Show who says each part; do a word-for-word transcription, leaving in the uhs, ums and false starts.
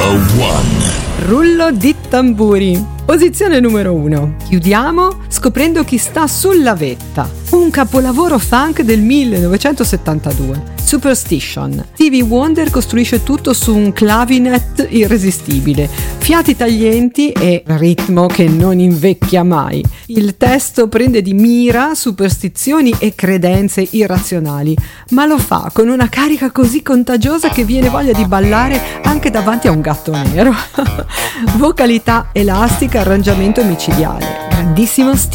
Speaker 1: one.
Speaker 2: Rullo di tamburi. Posizione numero uno. Chiudiamo scoprendo chi sta sulla vetta. Un capolavoro funk del millenovecentosettantadue. Superstition. Stevie Wonder costruisce tutto su un clavinet irresistibile, fiati taglienti e ritmo che non invecchia mai. Il testo prende di mira superstizioni e credenze irrazionali, ma lo fa con una carica così contagiosa che viene voglia di ballare anche davanti a un gatto nero. Vocalità elastica, arrangiamento micidiale. Grandissimo Stevie.